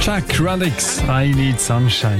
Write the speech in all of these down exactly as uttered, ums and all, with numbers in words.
Jack Radix, I Need Sunshine.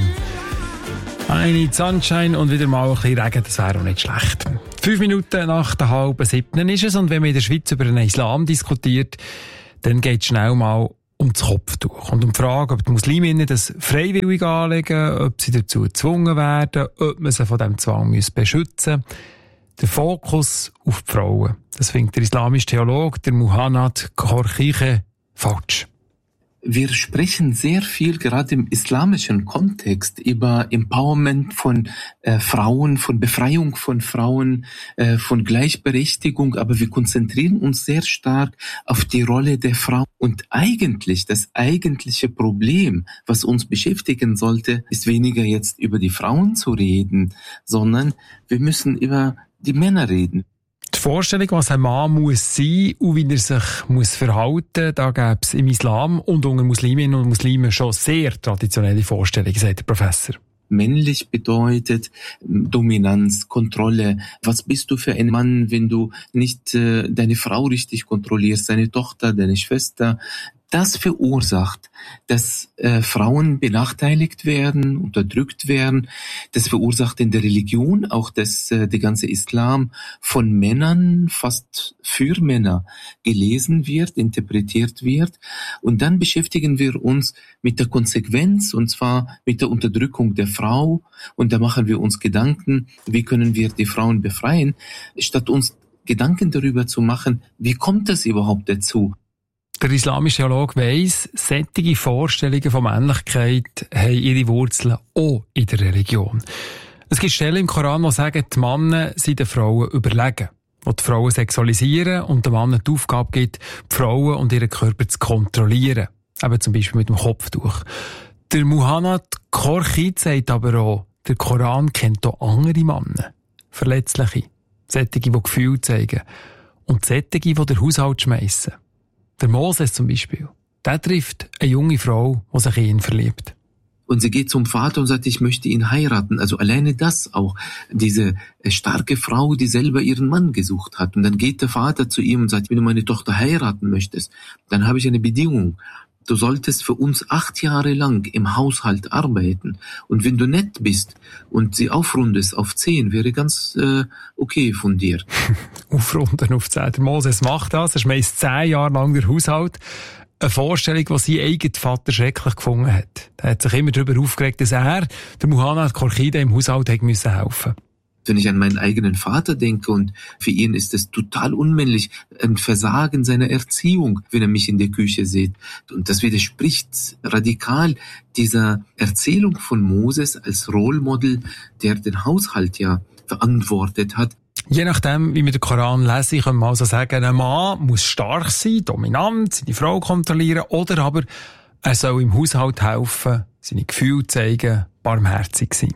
I Need Sunshine und wieder mal ein bisschen Regen, das wäre auch nicht schlecht. Fünf Minuten nach der halben siebten ist es, und wenn man in der Schweiz über den Islam diskutiert, dann geht es schnell mal um das Kopftuch und um die Frage, ob die Musliminnen das freiwillig anlegen, ob sie dazu gezwungen werden, ob man sie von diesem Zwang beschützen muss. Der Fokus auf die Frauen, das findet der islamische Theologe, der Muhannad Khorchikhe, falsch. Wir sprechen sehr viel, gerade im islamischen Kontext, über Empowerment von äh, Frauen, von Befreiung von Frauen, äh, von Gleichberechtigung, aber wir konzentrieren uns sehr stark auf die Rolle der Frau. Und eigentlich, das eigentliche Problem, was uns beschäftigen sollte, ist weniger jetzt über die Frauen zu reden, sondern wir müssen über die Männer reden. Die Vorstellung, was ein Mann muss sein und wie er sich muss verhalten, da gäbe es im Islam und unter Musliminnen und Muslimen schon sehr traditionelle Vorstellungen, sagt der Professor. Männlich bedeutet Dominanz, Kontrolle. Was bist du für ein Mann, wenn du nicht äh, deine Frau richtig kontrollierst, deine Tochter, deine Schwester? Das verursacht, dass äh, Frauen benachteiligt werden, unterdrückt werden. Das verursacht in der Religion auch, dass äh, der ganze Islam von Männern, fast für Männer, gelesen wird, interpretiert wird. Und dann beschäftigen wir uns mit der Konsequenz, und zwar mit der Unterdrückung der Frau. Und da machen wir uns Gedanken, wie können wir die Frauen befreien, statt uns Gedanken darüber zu machen, wie kommt es überhaupt dazu? Der islamische Theologe weiss, solche Vorstellungen von Männlichkeit haben ihre Wurzeln auch in der Religion. Es gibt Stellen im Koran, die sagen, die Männer sind den Frauen überlegen, die die Frauen sexualisieren und den Männern die Aufgabe gibt, die Frauen und ihren Körper zu kontrollieren. Eben zum Beispiel mit dem Kopftuch. Der Muhannad Khorchikhe sagt aber auch, der Koran kennt auch andere Männer. Verletzliche. Solche, die Gefühle zeigen. Und solche, die den Haushalt schmeissen. Der Moses zum Beispiel, der trifft eine junge Frau, die sich in ihn verliebt. Und sie geht zum Vater und sagt, ich möchte ihn heiraten. Also alleine das auch, diese starke Frau, die selber ihren Mann gesucht hat. Und dann geht der Vater zu ihm und sagt, wenn du meine Tochter heiraten möchtest, dann habe ich eine Bedingung. Du solltest für uns acht Jahre lang im Haushalt arbeiten. Und wenn du nett bist und sie aufrundest auf zehn, wäre ganz äh, okay von dir. Aufrunden auf zehn. Der Moses macht das. Er schmeißt zehn Jahre lang den Haushalt. Eine Vorstellung, die sein eigener Vater schrecklich gefunden hat. Er hat sich immer darüber aufgeregt, dass er, der Muhannad Khorchikhe, im Haushalt hätte müssen helfen. Wenn ich an meinen eigenen Vater denke, und für ihn ist es total unmännlich, ein Versagen seiner Erziehung, wenn er mich in der Küche sieht. Und das widerspricht radikal dieser Erzählung von Moses als Rollmodel, der den Haushalt ja verantwortet hat. Je nachdem, wie wir den Koran lesen, können wir also sagen, ein Mann muss stark sein, dominant, seine Frau kontrollieren, oder aber er soll im Haushalt helfen, seine Gefühle zeigen, barmherzig sein.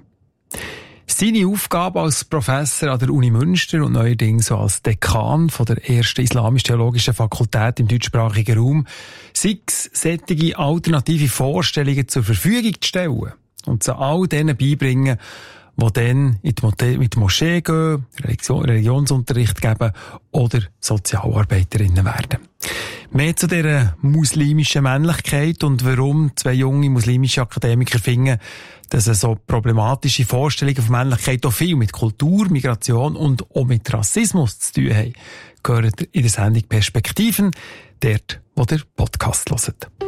Seine Aufgabe als Professor an der Uni Münster und neuerdings als Dekan von der ersten islamisch-theologischen Fakultät im deutschsprachigen Raum, sei es, solche alternative Vorstellungen zur Verfügung zu stellen und sie all denen beibringen, die dann in die, Mote- mit die Moschee gehen, Religion- Religionsunterricht geben oder Sozialarbeiterinnen werden. Mehr zu dieser muslimischen Männlichkeit und warum zwei junge muslimische Akademiker finden, dass so problematische Vorstellungen von Männlichkeit auch viel mit Kultur, Migration und auch mit Rassismus zu tun haben, gehört in der Sendung Perspektiven, dort, wo der Podcast hört.